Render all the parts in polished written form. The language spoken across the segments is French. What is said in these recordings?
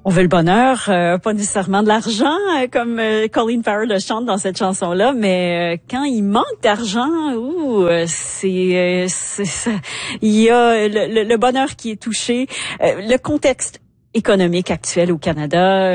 On veut le bonheur, pas nécessairement de l'argent, comme Colin Farrell le chante dans cette chanson-là, mais quand il manque d'argent, il y a le bonheur qui est touché. Le contexte économique actuel au Canada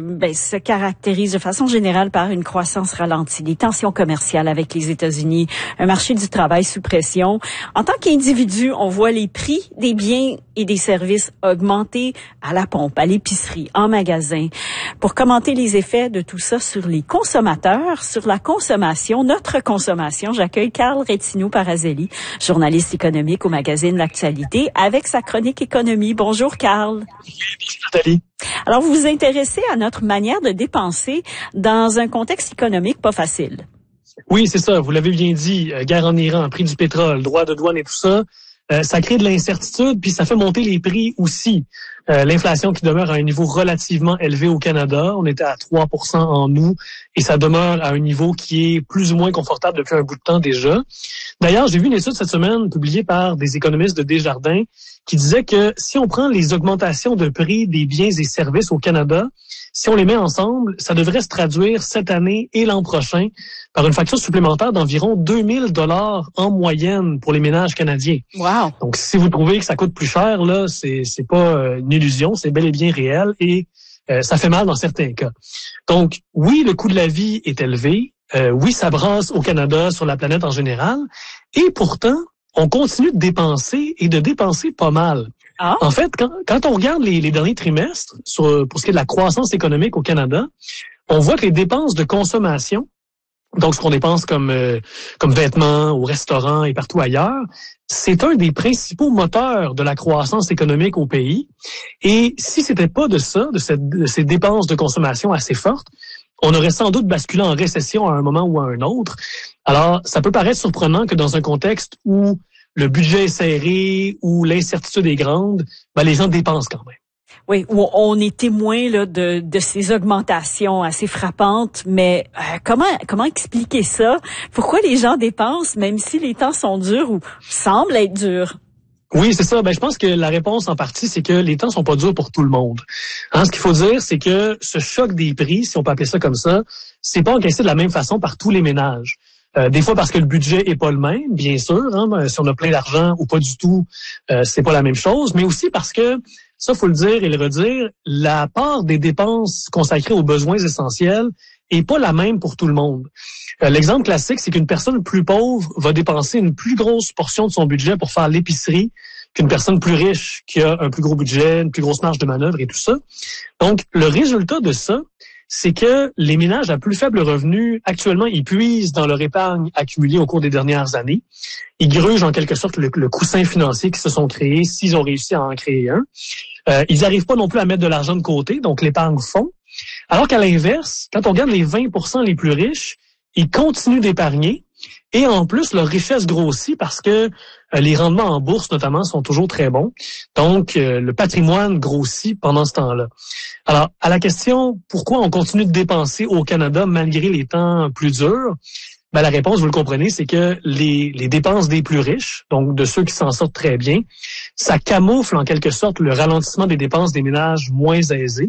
se caractérise de façon générale par une croissance ralentie, des tensions commerciales avec les États-Unis, un marché du travail sous pression. En tant qu'individu, on voit les prix des biens et des services augmenter à la pompe, à l'épicerie, en magasin. Pour commenter les effets de tout ça sur les consommateurs, sur la consommation, notre consommation, j'accueille Carl Retino-Parazelli, journaliste économique au magazine L'Actualité, avec sa chronique économie. Bonjour Carl. Nathalie. Alors, vous vous intéressez à notre manière de dépenser dans un contexte économique pas facile. Oui, c'est ça. Vous l'avez bien dit. Guerre en Iran, prix du pétrole, droits de douane et tout ça. Ça crée de l'incertitude, puis ça fait monter les prix aussi. L'inflation qui demeure à un niveau relativement élevé au Canada. On était à 3% en août et ça demeure à un niveau qui est plus ou moins confortable depuis un bout de temps déjà. D'ailleurs, j'ai vu une étude cette semaine publiée par des économistes de Desjardins qui disait que si on prend les augmentations de prix des biens et services au Canada, si on les met ensemble, ça devrait se traduire cette année et l'an prochain par une facture supplémentaire d'environ 2000 $ en moyenne pour les ménages canadiens. Wow. Donc, si vous trouvez que ça coûte plus cher, là, c'est pas une illusion, c'est bel et bien réel et ça fait mal dans certains cas. Donc, oui, le coût de la vie est élevé. Oui, ça brasse au Canada, sur la planète en général. Et pourtant, on continue de dépenser et de dépenser pas mal. Ah. En fait, quand on regarde les derniers trimestres pour ce qui est de la croissance économique au Canada, on voit que les dépenses de consommation, donc ce qu'on dépense comme vêtements, au restaurant et partout ailleurs, c'est un des principaux moteurs de la croissance économique au pays. Et si c'était pas de ça, de ces dépenses de consommation assez fortes, on aurait sans doute basculé en récession à un moment ou à un autre. Alors, ça peut paraître surprenant que dans un contexte où le budget est serré, où l'incertitude est grande, les gens dépensent quand même. Oui, où on est témoin là de ces augmentations assez frappantes, mais comment expliquer ça? Pourquoi les gens dépensent même si les temps sont durs ou semblent être durs? Oui, c'est ça. Je pense que la réponse en partie, c'est que les temps sont pas durs pour tout le monde. Ce qu'il faut dire, c'est que ce choc des prix, si on peut appeler ça comme ça, c'est pas encaissé de la même façon par tous les ménages. Des fois parce que le budget est pas le même, bien sûr. Si on a plein d'argent ou pas du tout, c'est pas la même chose. Mais aussi parce que, ça faut le dire et le redire, la part des dépenses consacrées aux besoins essentiels est pas la même pour tout le monde. L'exemple classique, c'est qu'une personne plus pauvre va dépenser une plus grosse portion de son budget pour faire l'épicerie qu'une personne plus riche qui a un plus gros budget, une plus grosse marge de manœuvre et tout ça. Donc, le résultat de ça, c'est que les ménages à plus faible revenu, actuellement, ils puisent dans leur épargne accumulée au cours des dernières années. Ils grugent en quelque sorte le coussin financier qui se sont créés, s'ils ont réussi à en créer un. Ils n'arrivent pas non plus à mettre de l'argent de côté, donc l'épargne fond. Alors qu'à l'inverse, quand on regarde les 20% les plus riches, ils continuent d'épargner et en plus, leur richesse grossit parce que les rendements en bourse, notamment, sont toujours très bons. Donc, le patrimoine grossit pendant ce temps-là. Alors, à la question, pourquoi on continue de dépenser au Canada malgré les temps plus durs? La réponse, vous le comprenez, c'est que les dépenses des plus riches, donc de ceux qui s'en sortent très bien, ça camoufle en quelque sorte le ralentissement des dépenses des ménages moins aisés.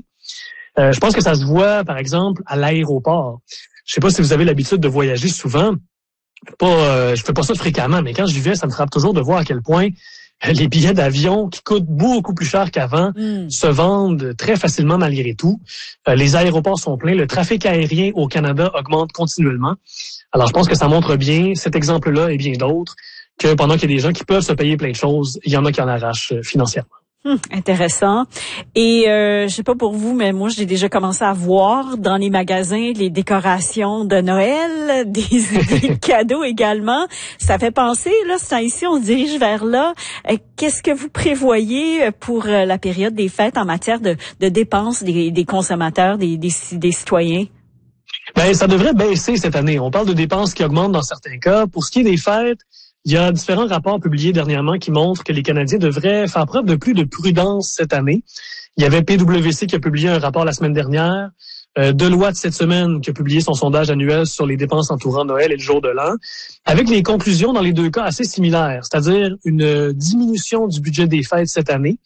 Je pense que ça se voit, par exemple, à l'aéroport. Je sais pas si vous avez l'habitude de voyager souvent. Je fais pas ça fréquemment, mais quand j'y vais, ça me frappe toujours de voir à quel point les billets d'avion qui coûtent beaucoup plus cher qu'avant se vendent très facilement malgré tout. Les aéroports sont pleins. Le trafic aérien au Canada augmente continuellement. Alors, je pense que ça montre bien cet exemple-là et bien d'autres que pendant qu'il y a des gens qui peuvent se payer plein de choses, il y en a qui en arrachent financièrement. Intéressant. Et je sais pas pour vous, mais moi j'ai déjà commencé à voir dans les magasins les décorations de Noël, des cadeaux également. Ça fait penser, là, c'est ici on se dirige vers là. Qu'est-ce que vous prévoyez pour la période des fêtes en matière de dépenses des consommateurs, des citoyens? Ça devrait baisser cette année. On parle de dépenses qui augmentent dans certains cas. Pour ce qui est des fêtes, il y a différents rapports publiés dernièrement qui montrent que les Canadiens devraient faire preuve de plus de prudence cette année. Il y avait PwC qui a publié un rapport la semaine dernière, Deloitte cette semaine qui a publié son sondage annuel sur les dépenses entourant Noël et le jour de l'an, avec les conclusions dans les deux cas assez similaires, c'est-à-dire une diminution du budget des fêtes cette année,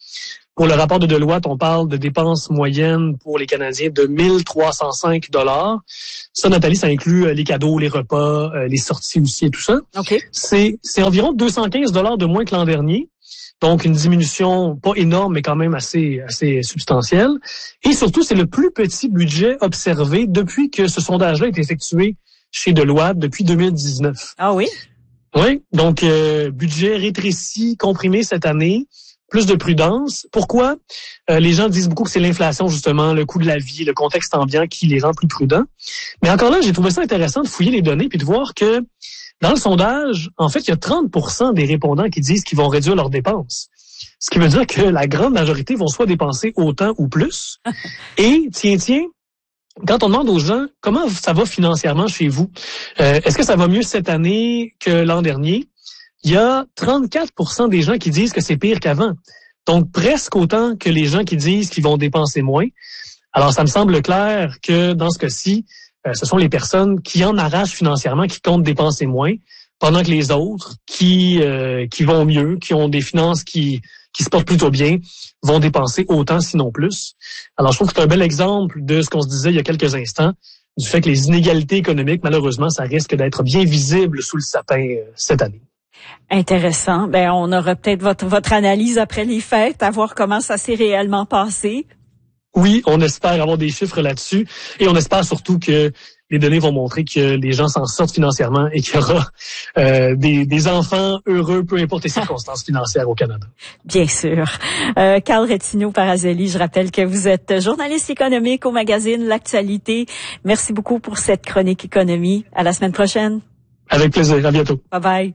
Pour le rapport de Deloitte, on parle de dépenses moyennes pour les Canadiens de 1305 $. Ça, Nathalie, ça inclut les cadeaux, les repas, les sorties aussi et tout ça. OK. C'est environ 215 $ de moins que l'an dernier. Donc, une diminution pas énorme, mais quand même assez substantielle. Et surtout, c'est le plus petit budget observé depuis que ce sondage-là a été effectué chez Deloitte depuis 2019. Ah oui? Oui, donc budget rétréci, comprimé cette année. Plus de prudence. Pourquoi? Les gens disent beaucoup que c'est l'inflation, justement, le coût de la vie, le contexte ambiant qui les rend plus prudents. Mais encore là, j'ai trouvé ça intéressant de fouiller les données puis de voir que dans le sondage, en fait, il y a 30% des répondants qui disent qu'ils vont réduire leurs dépenses. Ce qui veut dire que la grande majorité vont soit dépenser autant ou plus. Et, tiens, quand on demande aux gens comment ça va financièrement chez vous, est-ce que ça va mieux cette année que l'an dernier? Il y a 34% des gens qui disent que c'est pire qu'avant. Donc, presque autant que les gens qui disent qu'ils vont dépenser moins. Alors, ça me semble clair que dans ce cas-ci, ce sont les personnes qui en arrachent financièrement, qui comptent dépenser moins, pendant que les autres qui vont mieux, qui ont des finances qui se portent plutôt bien, vont dépenser autant, sinon plus. Alors, je trouve que c'est un bel exemple de ce qu'on se disait il y a quelques instants, du fait que les inégalités économiques, malheureusement, ça risque d'être bien visible sous le sapin cette année. Intéressant. Ben, on aura peut-être votre analyse après les fêtes, à voir comment ça s'est réellement passé. Oui, on espère avoir des chiffres là-dessus et on espère surtout que les données vont montrer que les gens s'en sortent financièrement et qu'il y aura des enfants heureux, peu importe les circonstances financières au Canada. Bien sûr. Carl Retino-Parazzelli, je rappelle que vous êtes journaliste économique au magazine L'Actualité. Merci beaucoup pour cette chronique économie. À la semaine prochaine. Avec plaisir. À bientôt. Bye bye.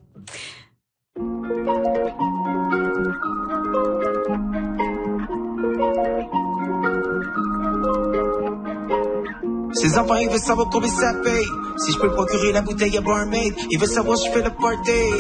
Ces enfants, ils veulent savoir combien ça paye. Si je peux procurer la bouteille à barmaid, ils veulent savoir si je fais le party.